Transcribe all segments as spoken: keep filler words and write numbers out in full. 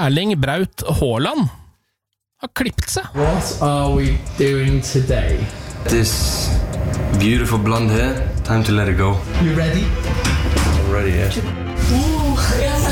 Erling Braut Haaland har klippet seg. What are we doing today? This beautiful blonde hair, time to let it go. You ready? I'm ready, yeah. Oh, yeah.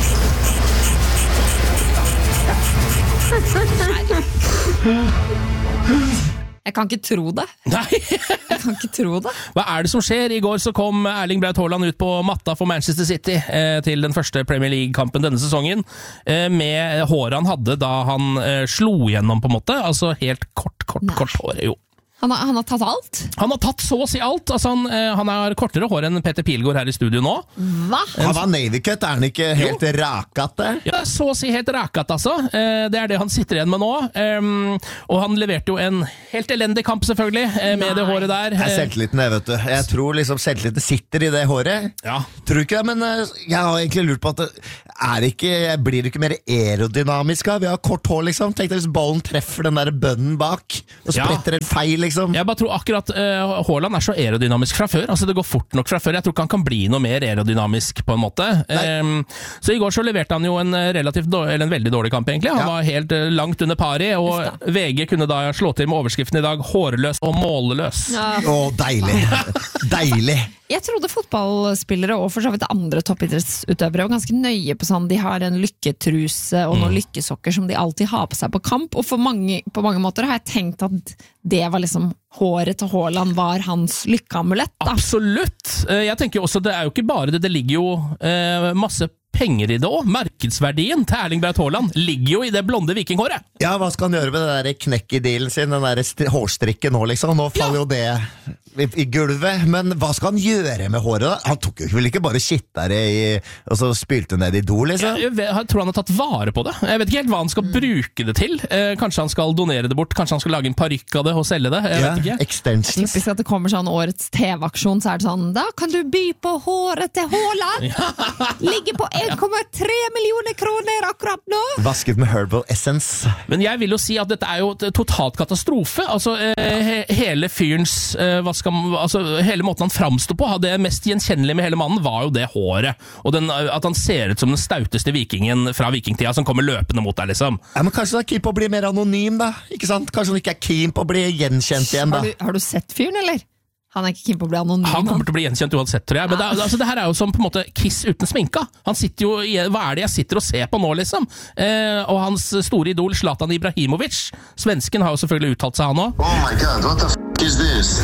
Jeg kan ikke tro det. Nei. Jeg kan ikke tro det. Hva er det som skjer? I går så kom Erling Braut Haaland ut på matta for Manchester City eh, til den første Premier League-kampen denne sesongen, eh, med håret han hadde da han eh, slo gjennom på en måte, altså helt kort, kort, Nei. kort hår, jo. Han har, han har tatt alt? Han har tatt så å si alt. Altså han, eh, han har kortere hår enn Petter Pilgaard her i studio nå. Hva? Han var Navy Cut, er han ikke helt jo. rakete? Ja, så å si helt rakete, altså. Eh, det er det han sitter igjen med nå. Um, og han leverte jo en helt elendig kamp, selvfølgelig, eh, med Nei. det håret der. Det er selvtilliten, jeg vet du. Jeg tror liksom selvtilliten sitter i det håret. Ja. Tror ikke det, men uh, jeg har egentlig lurt på at det er ikke, blir det ikke mer aerodynamisk av? Vi har kort hår, liksom. Tenk deg hvis ballen treffer den der bønnen bak, og spretter en feil, liksom. Jeg bare tror akkurat uh, Haaland er så aerodynamisk fra før. Altså det går fort nok fra før. Jeg tror ikke han kan bli noe mer aerodynamisk på en måte. Um, så i går så leverte han jo en relativt dårlig, eller en veldig dårlig kamp egentlig. Han ja. var helt uh, langt under pari, og V G kunne da slå til med overskriften i dag: hårløs og måleløs. Ja. Å, deilig. Deilig. Jeg trodde fotballspillere og for så vidt andre toppidrettsutøvere var ganske nøye på sånn, de har en lykketruse og noen mm. lykkesokker som de alltid har på seg på kamp, og for mange, på mange måter har jeg tenkt at det var liksom håret til Haaland var hans lykkeamulett da. Absolutt! Jeg tenker jo også, det er jo ikke bare det, det ligger jo eh, masse penger i det også. Markedsverdien til Erling Braut Haaland ligger jo i det blonde vikinghåret. Ja, hva skal han gjøre med den der knekk i dealen sin, den der hårstrikken nå liksom? Nå faller ja. jo det i, i gulvet, men hva skal han gjøre med håret da? Han tok jo vel ikke bare skittere i, og så spylte ned i do liksom? Jeg, jeg, jeg tror han har tatt vare på det. Jeg vet ikke helt hva han skal mm. bruke det til. Eh, kanskje han skal donere det bort, kanskje han skal lage en parykk av det og selge det. Jeg ja, vet ikke. Extensions. Typisk at det kommer sånn årets T V-aksjon, så er det sånn, da kan du by på håret til Haaland. Ligger på en komma tre millioner kroner akkurat nå. Vasket med herbal essence. Men jeg vil jo si at dette er jo et totalt katastrofe. Altså eh, he, hele fyrens eh, hva skal man, altså hele måten han framstår på, det mest gjenkjennelige med hele mannen var jo det håret. Og den, at han ser ut som den stauteste vikingen fra vikingtida som kommer løpende mot deg liksom. Ja, men kanskje han er keen på å bli mer anonym da, ikke sant? Kanskje han ikke er keen på å bli gjenkjent igjen da. Har du, har du sett fyren, eller? Han er ikke keen på å bli anonym. Han kommer til å bli gjenkjent uansett, tror jeg. Men det, altså, det her er jo som på en måte Kiss uten sminka. Han sitter jo i, hva er det jeg sitter og ser på nå, liksom? Eh, og hans store idol, Zlatan Ibrahimovic. Svensken har jo selvfølgelig uttalt seg, han også. Oh my god, what the f*** is this?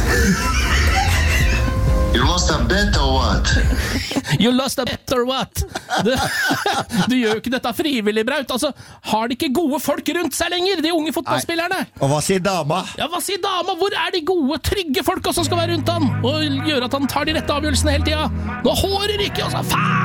You lost a bet or what? You lost a bet or what? Du, du gjør jo ikke dette frivillig, Braut. Altså, har de ikke gode folk rundt seg lenger, de unge fotballspillerne? Nei. Og hva sier dama? Ja, hva sier dama? Hvor er de gode, trygge folka som skal være rundt han? Og gjøre at han tar de rette avgjørelsene hele tida? Nå hårer ikke, altså, faen!